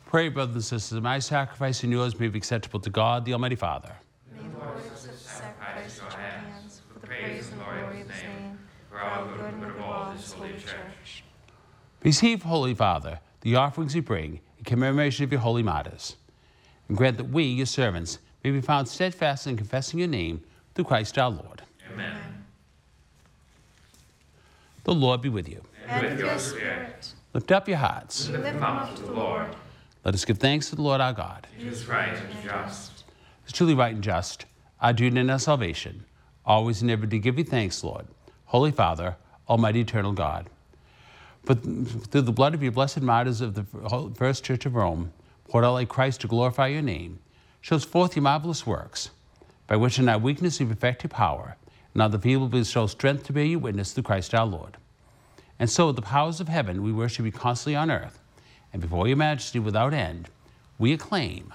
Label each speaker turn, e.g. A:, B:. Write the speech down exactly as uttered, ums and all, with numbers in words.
A: Pray, brothers and sisters, that my sacrifice and yours may be acceptable to God, the Almighty Father.
B: May the Lord accept the sacrifice at your hands for the praise and glory of his name, for our good and the good of all his holy church.
A: Receive, Holy Father, the offerings we bring in commemoration of your holy martyrs, and grant that we, your servants, may be found steadfast in confessing your name through Christ our Lord.
B: Amen.
A: The Lord be with you.
B: And with your spirit.
A: Lift up your hearts.
B: Lift them up to the Lord.
A: Let us give thanks to the Lord our God.
B: It is right and just.
A: It's truly right and just, our duty and our salvation, always and ever to give you thanks, Lord, Holy Father, Almighty Eternal God. For through the blood of your blessed martyrs of the First Church of Rome, poured out like Christ to glorify your name, shows forth your marvelous works, by which in our weakness you perfect your power, and other people bestow strength to bear you witness through Christ our Lord. And so with the powers of heaven we worship you constantly on earth, and before your majesty without end, we acclaim,